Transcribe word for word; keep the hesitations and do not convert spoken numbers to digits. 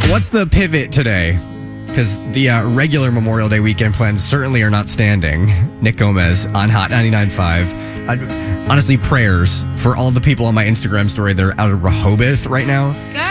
what's the pivot today? Because the uh, regular Memorial Day weekend plans certainly are not standing. Nick Gomez on Hot ninety-nine point five. Uh, honestly, prayers for all the people on my Instagram story that are out of Rehoboth right now. Good.